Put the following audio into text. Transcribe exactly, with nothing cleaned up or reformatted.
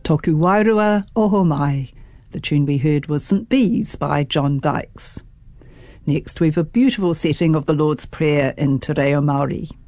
Toku Wairua Oho Mai. The tune we heard was Saint Bees by John Dykes. Next, we've a beautiful setting of the Lord's Prayer in Te Reo Māori.